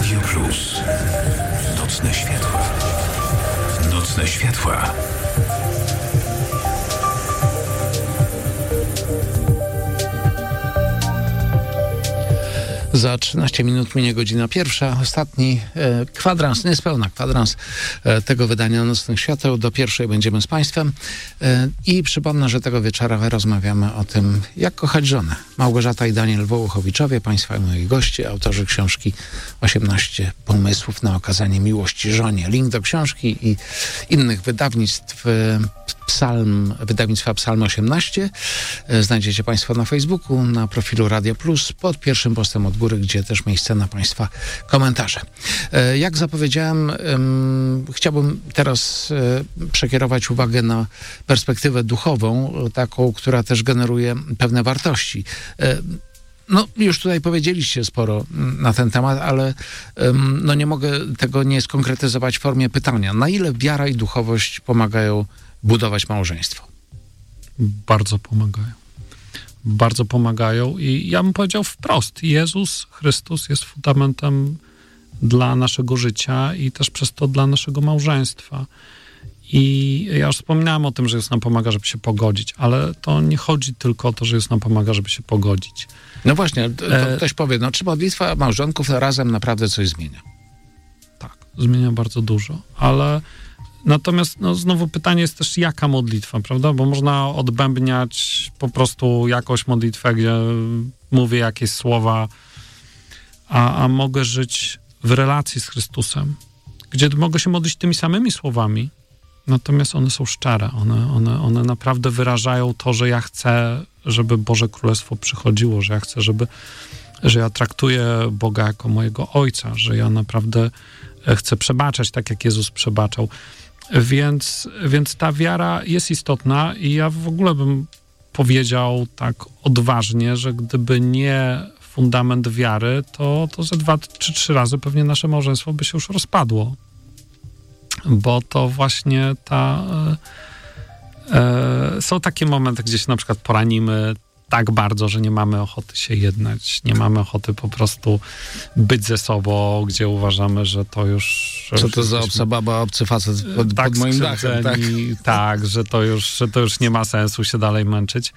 Radio Plus. Nocne światła. Nocne światła. Za 13 minut minie godzina pierwsza. Ostatni kwadrans, niespełna kwadrans tego wydania Nocnych Świateł. Do pierwszej będziemy z Państwem. I przypomnę, że tego wieczora rozmawiamy o tym, jak kochać żonę. Małgorzata i Daniel Wołuchowiczowie, Państwa i moi goście, autorzy książki 18 pomysłów na okazanie miłości żonie. Link do książki i innych wydawnictw wydawnictwa Psalm 18 znajdziecie Państwo na Facebooku, na profilu Radio Plus, pod pierwszym postem od góry, gdzie też miejsce na Państwa komentarze. Jak zapowiedziałem, chciałbym teraz przekierować uwagę na perspektywę duchową, taką, która też generuje pewne wartości. No, już tutaj powiedzieliście sporo na ten temat, ale no nie mogę tego nie skonkretyzować w formie pytania. Na ile wiara i duchowość pomagają budować małżeństwo? Bardzo pomagają. Bardzo pomagają i ja bym powiedział wprost, Jezus Chrystus jest fundamentem dla naszego życia i też przez to dla naszego małżeństwa. I ja już wspominałem o tym, że Jezus nam pomaga, żeby się pogodzić, ale to nie chodzi tylko o to, że Jezus nam pomaga, żeby się pogodzić. No właśnie, to ktoś powie, czy modlitwa małżonków razem naprawdę coś zmienia? Tak, zmienia bardzo dużo, ale natomiast znowu pytanie jest też, jaka modlitwa, prawda? Bo można odbębniać po prostu jakąś modlitwę, gdzie mówię jakieś słowa, a mogę żyć w relacji z Chrystusem, gdzie mogę się modlić tymi samymi słowami, natomiast one są szczere, one naprawdę wyrażają to, że ja chcę, żeby Boże Królestwo przychodziło, że ja chcę, że ja traktuję Boga jako mojego Ojca, że ja naprawdę chcę przebaczać tak, jak Jezus przebaczał. Więc ta wiara jest istotna i ja w ogóle bym powiedział tak odważnie, że gdyby nie fundament wiary, to ze 2 czy 3 razy pewnie nasze małżeństwo by się już rozpadło. Bo to właśnie są takie momenty, gdzie się na przykład poranimy tak bardzo, że nie mamy ochoty się jednać, nie mamy ochoty po prostu być ze sobą, gdzie uważamy, że to już... Co to za obca baba, obcy facet pod moim dachem, tak? Tak, że to już nie ma sensu się dalej męczyć.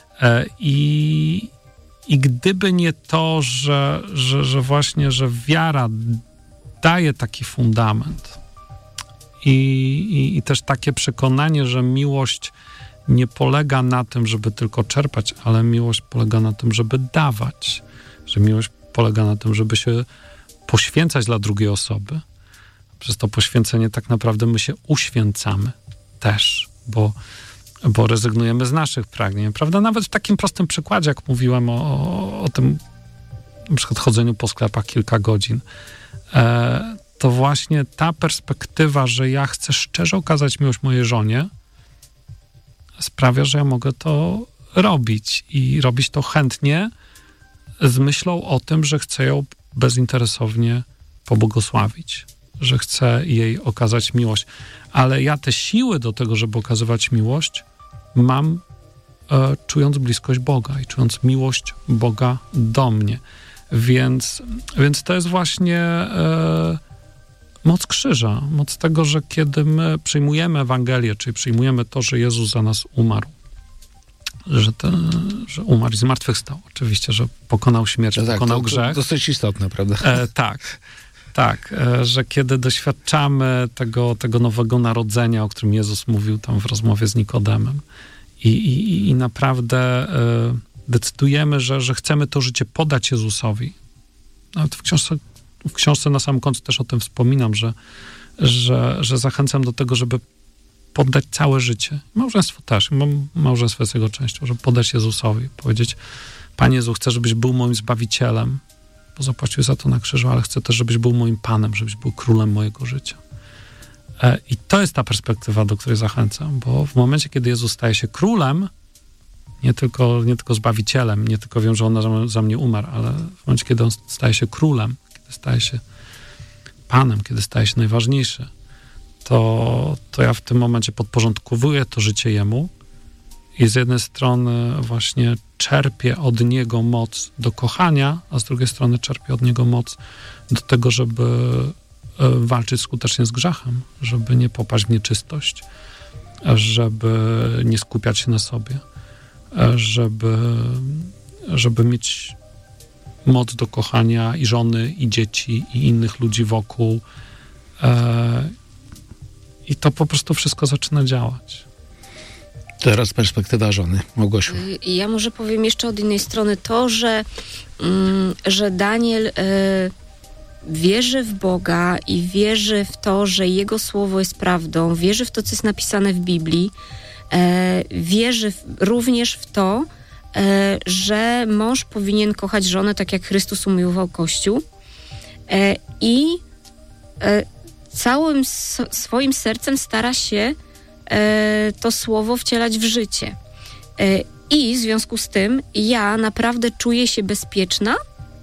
I gdyby nie to, że właśnie, że wiara daje taki fundament i też takie przekonanie, że miłość nie polega na tym, żeby tylko czerpać, ale miłość polega na tym, żeby dawać. Że miłość polega na tym, żeby się poświęcać dla drugiej osoby. Przez to poświęcenie tak naprawdę my się uświęcamy też, bo rezygnujemy z naszych pragnień. Prawda? Nawet w takim prostym przykładzie, jak mówiłem o tym na przykład chodzeniu po sklepach kilka godzin, to właśnie ta perspektywa, że ja chcę szczerze okazać miłość mojej żonie, sprawia, że ja mogę to robić i robić to chętnie z myślą o tym, że chcę ją bezinteresownie pobłogosławić, że chcę jej okazać miłość. Ale ja te siły do tego, żeby okazywać miłość, mam czując bliskość Boga i czując miłość Boga do mnie. Więc to jest właśnie moc krzyża, moc tego, że kiedy my przyjmujemy Ewangelię, czyli przyjmujemy to, że Jezus za nas umarł, że umarł i zmartwychwstał. Oczywiście, że pokonał śmierć, pokonał grzech. To dosyć istotne, prawda? Tak, że kiedy doświadczamy tego nowego narodzenia, o którym Jezus mówił tam w rozmowie z Nikodemem i naprawdę decydujemy, że chcemy to życie podać Jezusowi. Nawet w książce na samym końcu też o tym wspominam, że zachęcam do tego, żeby poddać całe życie. Małżeństwo też. Małżeństwo jest jego częścią, żeby poddać Jezusowi. Powiedzieć, Panie Jezu, chcę, żebyś był moim Zbawicielem, bo zapłacił za to na krzyżu, ale chcę też, żebyś był moim Panem, żebyś był królem mojego życia. I to jest ta perspektywa, do której zachęcam, bo w momencie, kiedy Jezus staje się królem, nie tylko Zbawicielem, nie tylko wiem, że On za mnie umarł, ale w momencie, kiedy On staje się królem, kiedy staje się Panem, kiedy staje się najważniejszy, to ja w tym momencie podporządkowuję to życie Jemu i z jednej strony właśnie czerpie od niego moc do kochania, a z drugiej strony czerpie od niego moc do tego, żeby walczyć skutecznie z grzechem, żeby nie popaść w nieczystość, żeby nie skupiać się na sobie, żeby mieć moc do kochania i żony, i dzieci, i innych ludzi wokół. I to po prostu wszystko zaczyna działać. Teraz perspektywa żony. Małgosiu. Ja może powiem jeszcze od innej strony to, że Daniel wierzy w Boga i wierzy w to, że Jego słowo jest prawdą, wierzy w to, co jest napisane w Biblii, wierzy również w to, że mąż powinien kochać żonę tak, jak Chrystus umiłował Kościół i całym swoim sercem stara się to słowo wcielać w życie. I w związku z tym ja naprawdę czuję się bezpieczna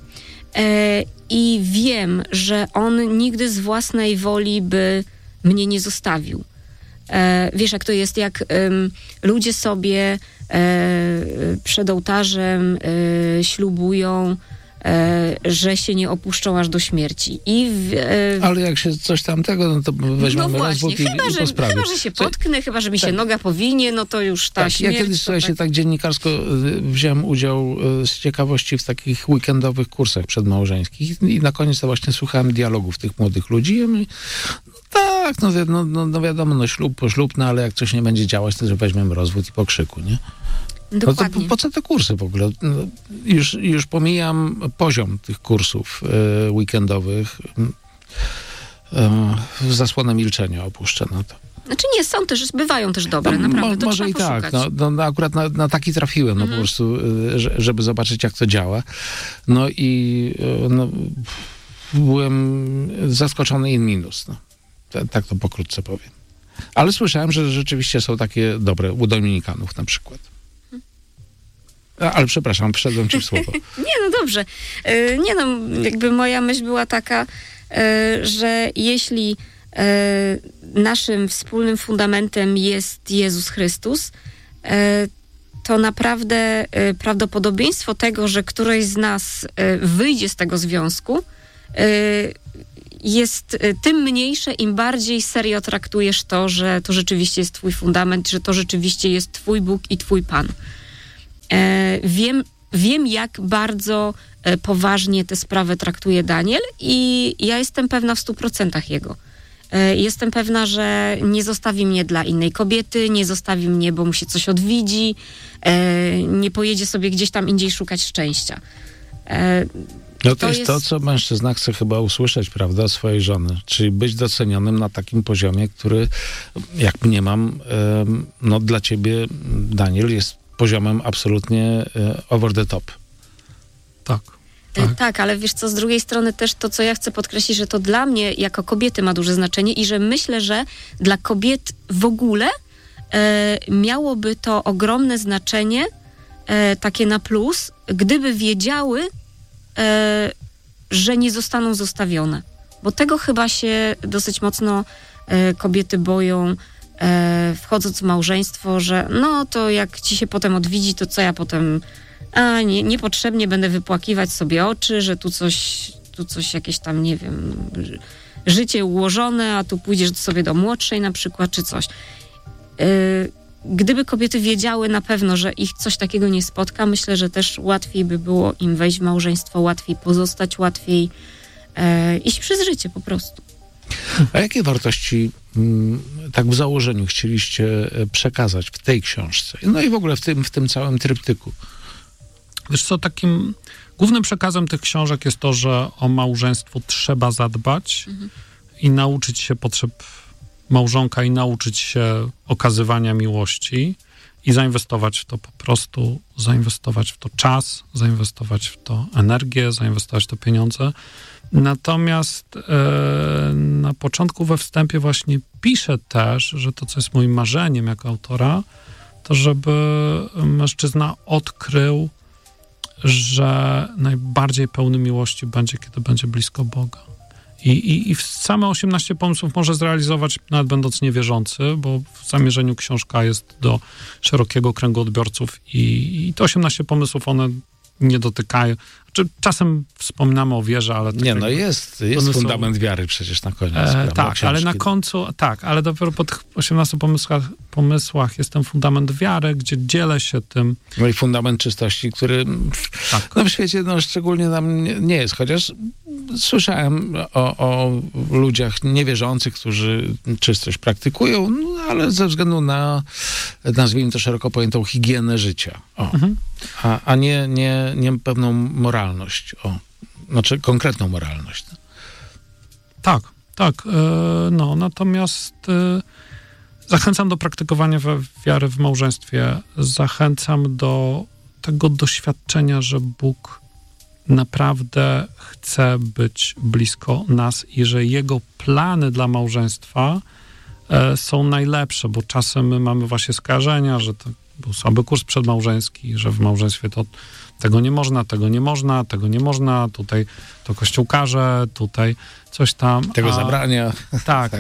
i wiem, że on nigdy z własnej woli by mnie nie zostawił. Wiesz, jak to jest, jak ludzie sobie przed ołtarzem ślubują, że się nie opuszczą aż do śmierci. Ale jak się coś tamtego, no to weźmiemy rozwód i po sprawie. Chyba, że się potknę, chyba, że mi się noga powinie, no to już ta śmierć. Ja kiedyś, słuchajcie, tak dziennikarsko wziąłem udział z ciekawości w takich weekendowych kursach przedmałżeńskich i na koniec to właśnie słuchałem dialogów tych młodych ludzi i mówię, tak, no wiadomo, no ślub, poślubny, ale jak coś nie będzie działać, to że weźmiemy rozwód i po krzyku, nie? Dokładnie. No to po co te kursy w ogóle? No, już pomijam poziom tych kursów weekendowych. Zasłonę milczenia opuszczę na to. Znaczy nie, bywają też dobre, naprawdę. To może i tak. No, akurat na taki trafiłem, po prostu, żeby zobaczyć, jak to działa. No i byłem zaskoczony in minus. No. Tak to pokrótce powiem. Ale słyszałem, że rzeczywiście są takie dobre, u Dominikanów na przykład. Ale przepraszam, wszedłem ci w słowo. Nie, no dobrze. Jakby moja myśl była taka, że jeśli naszym wspólnym fundamentem jest Jezus Chrystus, to naprawdę prawdopodobieństwo tego, że któreś z nas wyjdzie z tego związku, jest tym mniejsze, im bardziej serio traktujesz to, że to rzeczywiście jest twój fundament, że to rzeczywiście jest twój Bóg i twój Pan. Wiem, jak bardzo poważnie tę sprawę traktuje Daniel i ja jestem pewna w 100% jego. Jestem pewna, że nie zostawi mnie dla innej kobiety, nie zostawi mnie, bo mu się coś odwidzi, nie pojedzie sobie gdzieś tam indziej szukać szczęścia. No to jest to, co mężczyzna chce chyba usłyszeć, prawda, od swojej żony. Czyli być docenionym na takim poziomie, który, jak mniemam, no dla ciebie, Daniel, jest poziomem absolutnie over the top. Tak, ale wiesz co, z drugiej strony też to, co ja chcę podkreślić, że to dla mnie jako kobiety ma duże znaczenie i że myślę, że dla kobiet w ogóle miałoby to ogromne znaczenie, takie na plus, gdyby wiedziały, że nie zostaną zostawione. Bo tego chyba się dosyć mocno kobiety boją, wchodząc w małżeństwo, że no to jak ci się potem odwiedzi, to co ja potem niepotrzebnie będę wypłakiwać sobie oczy, że tu coś jakieś tam, nie wiem, życie ułożone, a tu pójdziesz sobie do młodszej na przykład, czy coś. Gdyby kobiety wiedziały na pewno, że ich coś takiego nie spotka, myślę, że też łatwiej by było im wejść w małżeństwo, łatwiej pozostać, łatwiej iść przez życie po prostu. A jakie wartości tak w założeniu chcieliście przekazać w tej książce? No i w ogóle w tym całym tryptyku? Wiesz co, takim głównym przekazem tych książek jest to, że o małżeństwo trzeba zadbać i nauczyć się potrzeb małżonka i nauczyć się okazywania miłości i zainwestować w to po prostu, zainwestować w to czas, zainwestować w to energię, zainwestować w to pieniądze. Natomiast na początku we wstępie właśnie piszę też, że to, co jest moim marzeniem jako autora, to żeby mężczyzna odkrył, że najbardziej pełny miłości będzie, kiedy będzie blisko Boga. I same 18 pomysłów może zrealizować, nawet będąc niewierzący, bo w zamierzeniu książka jest do szerokiego kręgu odbiorców i te 18 pomysłów one nie dotykają. Czasem wspominamy o wierze, ale... Nie, no jest fundament wiary przecież na koniec. Tak, ale na końcu, ale dopiero po tych 18 pomysłach jest ten fundament wiary, gdzie dzielę się tym. No i fundament czystości, który w świecie szczególnie nam nie jest, chociaż słyszałem o ludziach niewierzących, którzy czystość praktykują, ale ze względu na, nazwijmy to szeroko pojętą, higienę życia. A nie pewną moralność. Znaczy konkretną moralność. Tak. Natomiast zachęcam do praktykowania wiary w małżeństwie. Zachęcam do tego doświadczenia, że Bóg naprawdę chce być blisko nas i że Jego plany dla małżeństwa są najlepsze, bo czasem my mamy właśnie skojarzenia, że to był słaby kurs przedmałżeński, że w małżeństwie to tego nie można, tutaj to Kościół każe, tutaj coś tam. Tego zabrania. Tak,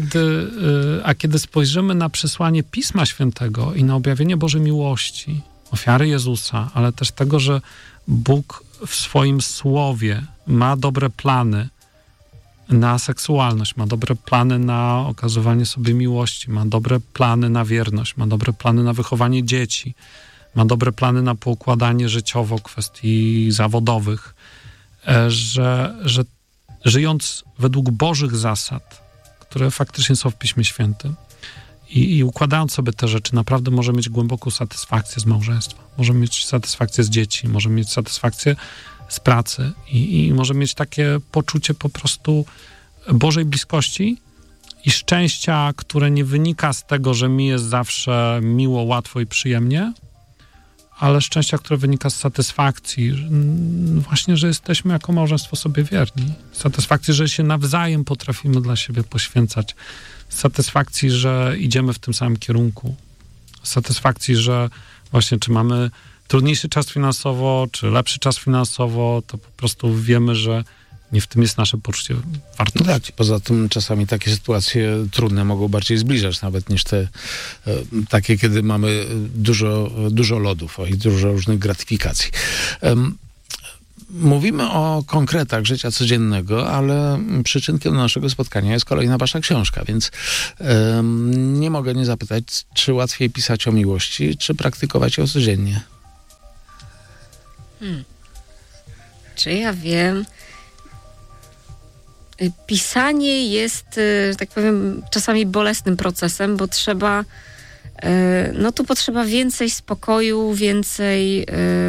a kiedy spojrzymy na przesłanie Pisma Świętego i na objawienie Bożej miłości, ofiary Jezusa, ale też tego, że Bóg w swoim słowie ma dobre plany na seksualność, ma dobre plany na okazywanie sobie miłości, ma dobre plany na wierność, ma dobre plany na wychowanie dzieci, ma dobre plany na poukładanie życiowo kwestii zawodowych, że żyjąc według Bożych zasad, które faktycznie są w Piśmie Świętym i układając sobie te rzeczy, naprawdę może mieć głęboką satysfakcję z małżeństwa, może mieć satysfakcję z dzieci, może mieć satysfakcję z pracy i może mieć takie poczucie po prostu Bożej bliskości i szczęścia, które nie wynika z tego, że mi jest zawsze miło, łatwo i przyjemnie, ale szczęścia, które wynika z satysfakcji, właśnie, że jesteśmy jako małżeństwo sobie wierni. Satysfakcji, że się nawzajem potrafimy dla siebie poświęcać. Satysfakcji, że idziemy w tym samym kierunku. Satysfakcji, że właśnie czy mamy trudniejszy czas finansowo, czy lepszy czas finansowo, to po prostu wiemy, że nie w tym jest nasze poczucie wartości. No tak, poza tym czasami takie sytuacje trudne mogą bardziej zbliżać nawet niż te takie, kiedy mamy dużo lodów i dużo różnych gratyfikacji. Mówimy o konkretach życia codziennego, ale przyczynkiem do naszego spotkania jest kolejna wasza książka, więc nie mogę nie zapytać, czy łatwiej pisać o miłości, czy praktykować ją codziennie? Czy ja wiem? Pisanie jest, że tak powiem, czasami bolesnym procesem, bo trzeba, tu potrzeba więcej spokoju, więcej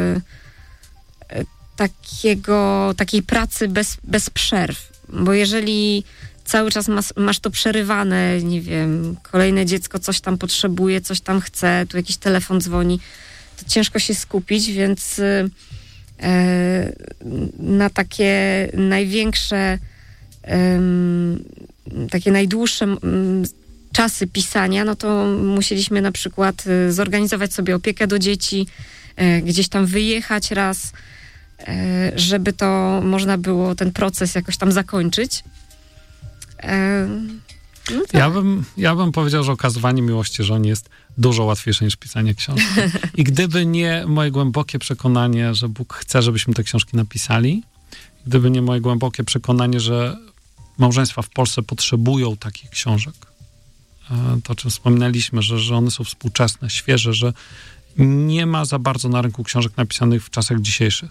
takiej pracy bez przerw. Bo jeżeli cały czas masz to przerywane, nie wiem, kolejne dziecko coś tam potrzebuje, coś tam chce, tu jakiś telefon dzwoni, to ciężko się skupić, więc na takie największe, takie najdłuższe czasy pisania, no to musieliśmy na przykład zorganizować sobie opiekę do dzieci, gdzieś tam wyjechać raz, żeby to można było ten proces jakoś tam zakończyć. No tak. Ja bym powiedział, że okazywanie miłości żonie jest dużo łatwiejsze niż pisanie książki. I gdyby nie moje głębokie przekonanie, że Bóg chce, żebyśmy te książki napisali, gdyby nie moje głębokie przekonanie, że małżeństwa w Polsce potrzebują takich książek, to o czym wspominaliśmy, że one są współczesne, świeże, że nie ma za bardzo na rynku książek napisanych w czasach dzisiejszych,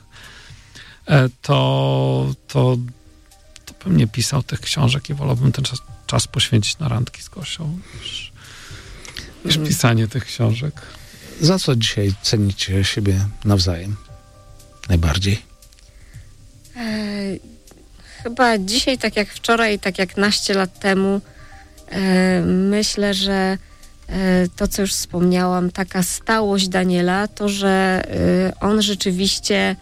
to bym nie pisał tych książek i wolałbym ten czas poświęcić na randki z Gosią niż pisanie tych książek. Za co dzisiaj cenicie siebie nawzajem najbardziej? Chyba dzisiaj, tak jak wczoraj, tak jak naście lat temu, myślę, że to, co już wspomniałam, taka stałość Daniela, to, że on rzeczywiście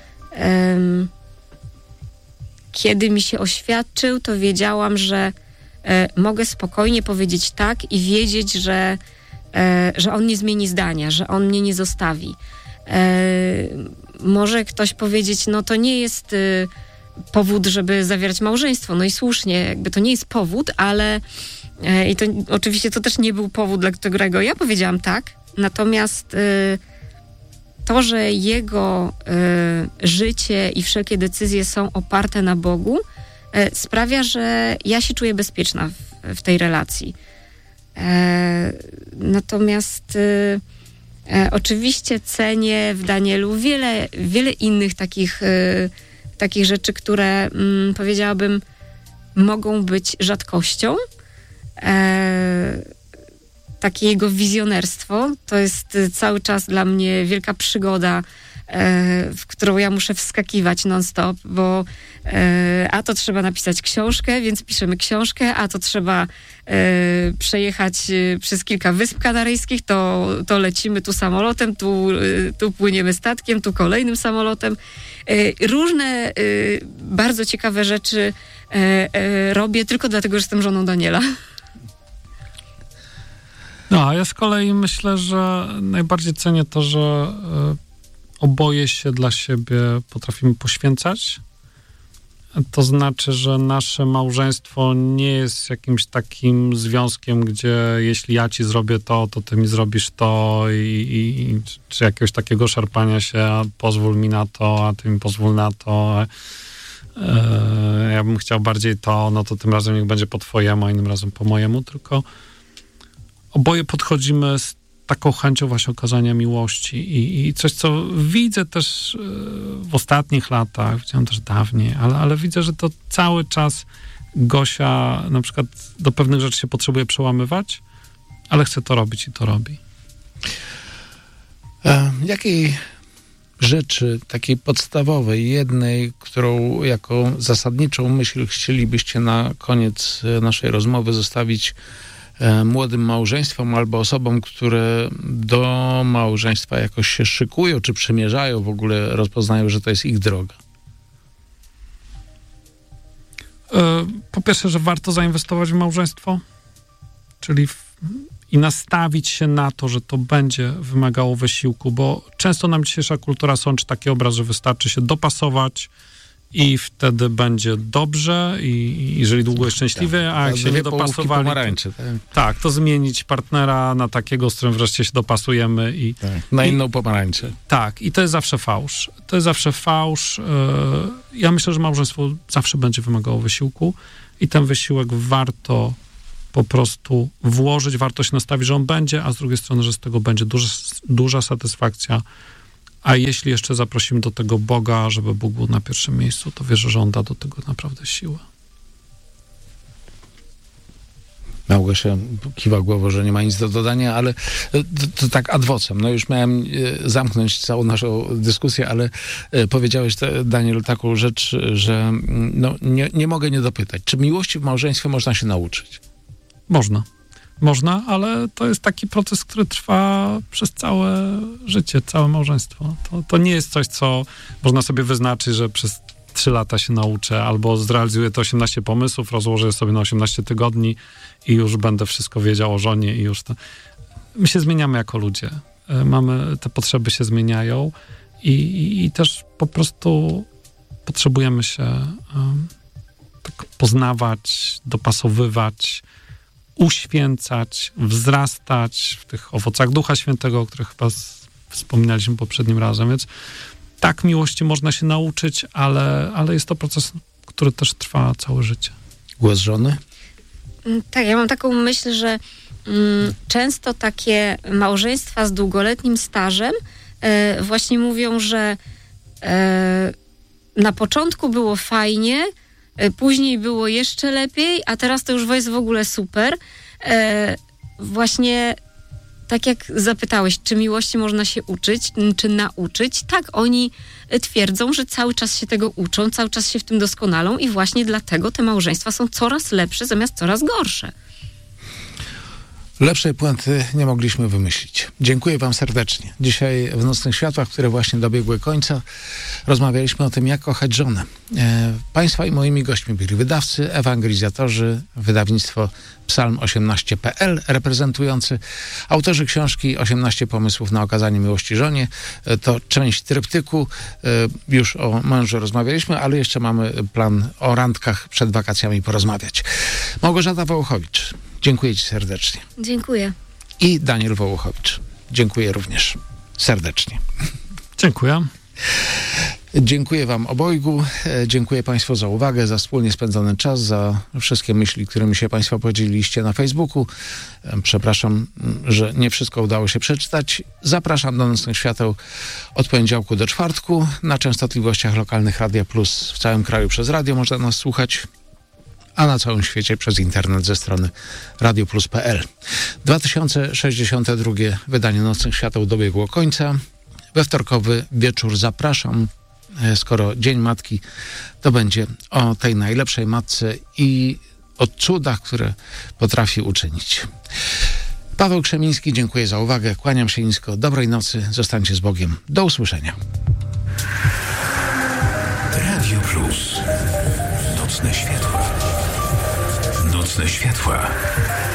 kiedy mi się oświadczył, to wiedziałam, że mogę spokojnie powiedzieć tak i wiedzieć, że on nie zmieni zdania, że on mnie nie zostawi. Może ktoś powiedzieć, no to nie jest powód, żeby zawierać małżeństwo. No i słusznie, jakby to nie jest powód, ale i to oczywiście to też nie był powód, dla którego ja powiedziałam tak. Natomiast to, że jego życie i wszelkie decyzje są oparte na Bogu, sprawia, że ja się czuję bezpieczna w tej relacji. Natomiast oczywiście cenię w Danielu wiele innych takich rzeczy, które powiedziałabym mogą być rzadkością. Takie jego wizjonerstwo to jest cały czas dla mnie wielka przygoda, w którą ja muszę wskakiwać non-stop, bo a to trzeba napisać książkę, więc piszemy książkę, a to trzeba przejechać przez kilka wysp kanaryjskich, to lecimy tu samolotem, tu płyniemy statkiem, tu kolejnym samolotem. Różne bardzo ciekawe rzeczy robię tylko dlatego, że jestem żoną Daniela. No, a ja z kolei myślę, że najbardziej cenię to, że oboje się dla siebie potrafimy poświęcać. To znaczy, że nasze małżeństwo nie jest jakimś takim związkiem, gdzie jeśli ja ci zrobię to ty mi zrobisz to czy jakiegoś takiego szarpania się, a pozwól mi na to, a ty mi pozwól na to. Ja bym chciał bardziej to, no to tym razem niech będzie po twojemu, a innym razem po mojemu, tylko oboje podchodzimy z taką chęcią właśnie okazania miłości i coś, co widzę też w ostatnich latach, widziałem też dawniej, ale widzę, że to cały czas Gosia na przykład do pewnych rzeczy się potrzebuje przełamywać, ale chce to robić i to robi. Jakiej rzeczy, takiej podstawowej, jednej, którą jako zasadniczą myśl chcielibyście na koniec naszej rozmowy zostawić młodym małżeństwom albo osobom, które do małżeństwa jakoś się szykują, czy przymierzają, w ogóle rozpoznają, że to jest ich droga? Po pierwsze, że warto zainwestować w małżeństwo, czyli i nastawić się na to, że to będzie wymagało wysiłku, bo często nam dzisiejsza kultura sączy taki obraz, że wystarczy się dopasować i wtedy będzie dobrze i jeżeli długo jest szczęśliwy, a jak się nie dopasowali, to zmienić partnera na takiego, z którym wreszcie się dopasujemy. Na inną pomarańczę. Tak, i to jest zawsze fałsz. To jest zawsze fałsz. Ja myślę, że małżeństwo zawsze będzie wymagało wysiłku i ten wysiłek warto po prostu włożyć, warto się nastawić, że on będzie, a z drugiej strony, że z tego będzie duża satysfakcja. A jeśli jeszcze zaprosimy do tego Boga, żeby Bóg był na pierwszym miejscu, to wierzę, że On da do tego naprawdę siłę. Małgosia kiwa głową, że nie ma nic do dodania, ale to tak ad vocem. No już miałem zamknąć całą naszą dyskusję, ale powiedziałeś, Daniel, taką rzecz, że no, nie mogę nie dopytać. Czy miłości w małżeństwie można się nauczyć? Można, ale to jest taki proces, który trwa przez całe życie, całe małżeństwo. To nie jest coś, co można sobie wyznaczyć, że przez 3 lata się nauczę, albo zrealizuję te 18 pomysłów, rozłożę je sobie na 18 tygodni i już będę wszystko wiedział o żonie i już to... My się zmieniamy jako ludzie. Te potrzeby się zmieniają i też po prostu potrzebujemy się tak poznawać, dopasowywać, uświęcać, wzrastać w tych owocach Ducha Świętego, o których chyba wspominaliśmy poprzednim razem, więc tak, miłości można się nauczyć, ale jest to proces, który też trwa całe życie. Głos żony? Tak, ja mam taką myśl, że często takie małżeństwa z długoletnim stażem właśnie mówią, że na początku było fajnie, później było jeszcze lepiej, a teraz to już jest w ogóle super. Właśnie tak jak zapytałeś, czy miłości można się uczyć, czy nauczyć? Tak, oni twierdzą, że cały czas się tego uczą, cały czas się w tym doskonalą i właśnie dlatego te małżeństwa są coraz lepsze zamiast coraz gorsze. Lepszej puenty nie mogliśmy wymyślić. Dziękuję wam serdecznie. Dzisiaj w Nocnych Światłach, które właśnie dobiegły końca, rozmawialiśmy o tym, jak kochać żonę. Państwa i moimi gośćmi byli wydawcy, ewangelizacjorzy, wydawnictwo psalm18.pl reprezentujący, autorzy książki 18 pomysłów na okazanie miłości żonie. To część tryptyku. Już o mężu rozmawialiśmy, ale jeszcze mamy plan o randkach przed wakacjami porozmawiać. Małgorzata Wołuchowicz, dziękuję ci serdecznie. Dziękuję. I Daniel Wołuchowicz. Dziękuję również serdecznie. Dziękuję. Dziękuję wam obojgu, dziękuję państwu za uwagę, za wspólnie spędzony czas, za wszystkie myśli, którymi się państwo podzieliliście na Facebooku. Przepraszam, że nie wszystko udało się przeczytać. Zapraszam do Nocnych Świateł od poniedziałku do czwartku na częstotliwościach lokalnych Radia Plus w całym kraju przez radio można nas słuchać, a na całym świecie przez internet ze strony radioplus.pl. 2062 wydanie Nocnych Świateł dobiegło końca. We wtorkowy wieczór zapraszam, skoro Dzień Matki, to będzie o tej najlepszej matce i o cudach, które potrafi uczynić. Paweł Krzemiński, dziękuję za uwagę, kłaniam się nisko, dobrej nocy, zostańcie z Bogiem, do usłyszenia. Radio Plus. Nocne światła. Nocne światła.